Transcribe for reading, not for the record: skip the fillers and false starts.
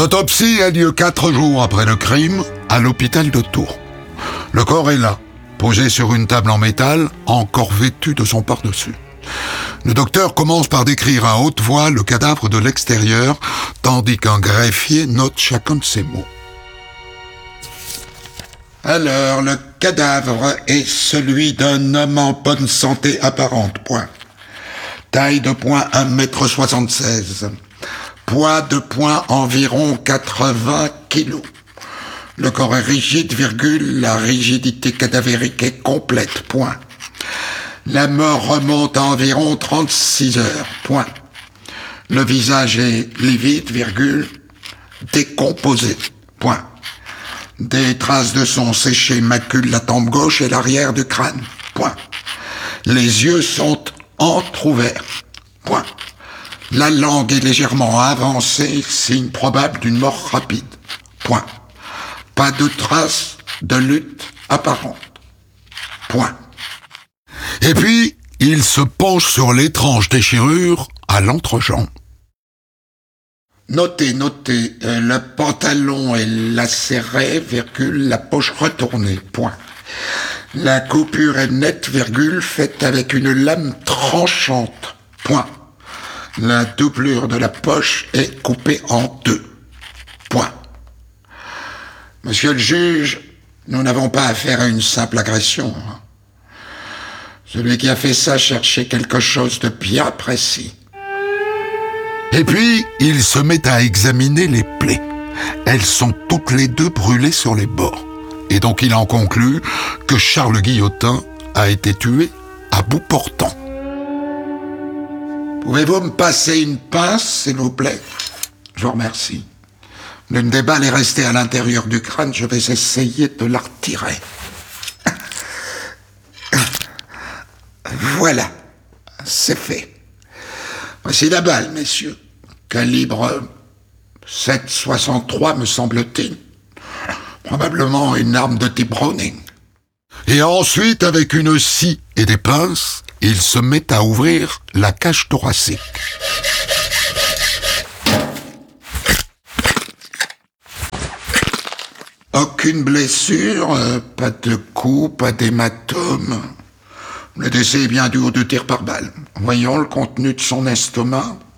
L'autopsie a lieu 4 jours après le crime à l'hôpital de Tours. Le corps est là, posé sur une table en métal, encore vêtu de son pardessus. Le docteur commence par décrire à haute voix le cadavre de l'extérieur, tandis qu'un greffier note chacun de ses mots. Alors, le cadavre est celui d'un homme en bonne santé apparente, point. Taille de point 1,76 m. Poids de point environ 80 kg. Le corps est rigide, la rigidité cadavérique est complète, point. La mort remonte à environ 36 heures, point. Le visage est livide, décomposé, point. Des traces de sang séché maculent la tempe gauche et l'arrière du crâne, point. Les yeux sont entr'ouverts, point. La langue est légèrement avancée, signe probable d'une mort rapide, point. Pas de traces de lutte apparente, point. Et puis, il se penche sur l'étrange déchirure à l'entrejambe. Notez, le pantalon est lacéré, la poche retournée, point. La coupure est nette, faite avec une lame tranchante, point. La doublure de la poche est coupée en 2, point. Monsieur le juge, nous n'avons pas affaire à une simple agression. Celui qui a fait ça cherchait quelque chose de bien précis. Et puis, il se met à examiner les plaies. Elles sont toutes les deux brûlées sur les bords. Et donc il en conclut que Charles Guillotin a été tué à bout portant. Pouvez-vous me passer une pince, s'il vous plaît? Je vous remercie. L'une des balles est restée à l'intérieur du crâne, je vais essayer de la retirer. Voilà, c'est fait. Voici la balle, messieurs. Calibre 7,63, me semble-t-il. Probablement une arme de type Browning. Et ensuite, avec une scie et des pinces, il se met à ouvrir la cage thoracique. Aucune blessure, pas de coup, pas d'hématome. Le décès est bien dû aux 2 tirs par balle. Voyons le contenu de son estomac.